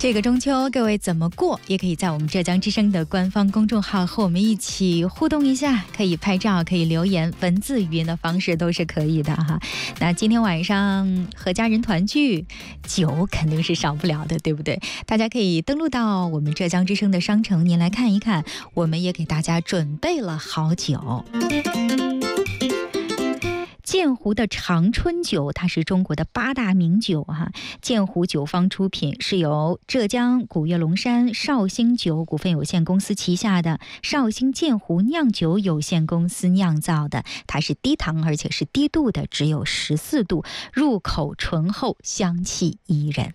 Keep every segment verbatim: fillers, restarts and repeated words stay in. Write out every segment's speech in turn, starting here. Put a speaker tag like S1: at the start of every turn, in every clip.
S1: 这个中秋各位怎么过，也可以在我们浙江之声的官方公众号和我们一起互动一下，可以拍照，可以留言，文字语音的方式都是可以的哈。那今天晚上和家人团聚，酒肯定是少不了的，对不对？大家可以登录到我们浙江之声的商城，您来看一看，我们也给大家准备了好酒。建湖的长春酒，它是中国的八大名酒哈。建湖酒坊出品，是由浙江古越龙山绍兴酒股份有限公司旗下的绍兴建湖酿酒有限公司酿造的。它是低糖而且是低度的，只有十四度，入口醇厚，香气宜人。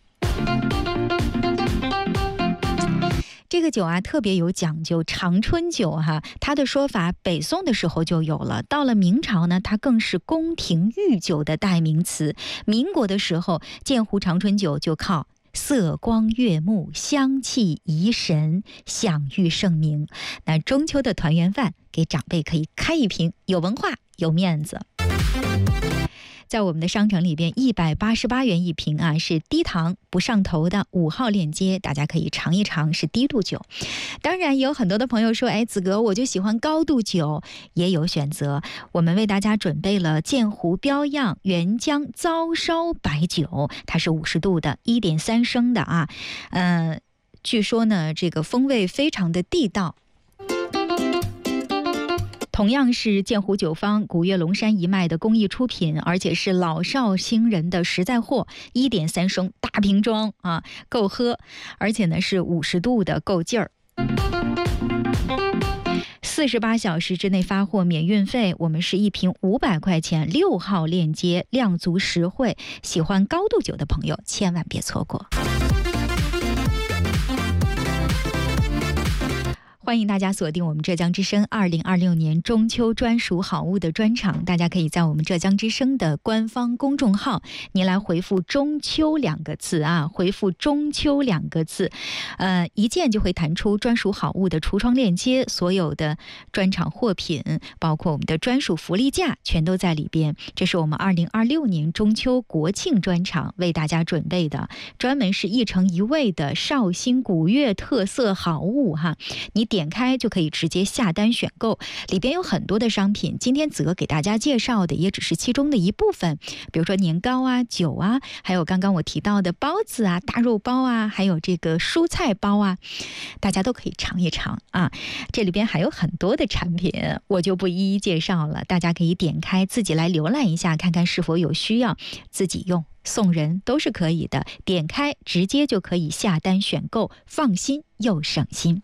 S1: 这个酒啊特别有讲究，长春酒哈，它的说法北宋的时候就有了，到了明朝呢，它更是宫廷御酒的代名词。民国的时候，建湖长春酒就靠色光悦目，香气怡神，享誉盛名。那中秋的团圆饭，给长辈可以开一瓶，有文化，有面子。在我们的商城里边，一百八十八元一瓶啊，是低糖不上头的五号链接，大家可以尝一尝，是低度酒。当然，也有很多的朋友说，哎，子格，我就喜欢高度酒，也有选择。我们为大家准备了建湖标样原浆糟烧白酒，它是五十度的，一点三升的啊，呃，据说呢，这个风味非常的地道。同样是建湖酒坊古越龙山一脉的工艺出品，而且是老绍兴人的实在货， 一点三升大瓶装啊，够喝，而且呢是五十度的，够劲儿。四十八小时之内发货免运费，我们是一瓶五百块钱，六号链接，量足实惠，喜欢高度酒的朋友千万别错过。欢迎大家锁定我们浙江之声二零二六年中秋专属好物的专场，大家可以在我们浙江之声的官方公众号，您来回复中秋两个字啊，回复中秋两个字，呃，一键就会弹出专属好物的橱窗链接，所有的专场货品，包括我们的专属福利价，全都在里边。这是我们二零二六年中秋国庆专场为大家准备的，专门是一城一味的绍兴古越特色好物哈，你点点开就可以直接下单选购，里边有很多的商品，今天子哥给大家介绍的也只是其中的一部分，比如说年糕啊、酒啊，还有刚刚我提到的包子啊、大肉包啊，还有这个蔬菜包啊，大家都可以尝一尝啊。这里边还有很多的产品，我就不一一介绍了，大家可以点开自己来浏览一下，看看是否有需要，自己用送人都是可以的，点开直接就可以下单选购，放心又省心。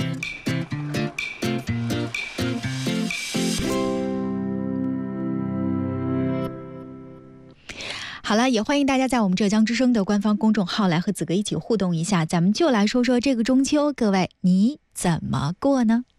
S1: 好了，也欢迎大家在我们浙江之声的官方公众号来和子哥一起互动一下，咱们就来说说这个中秋，各位你怎么过呢？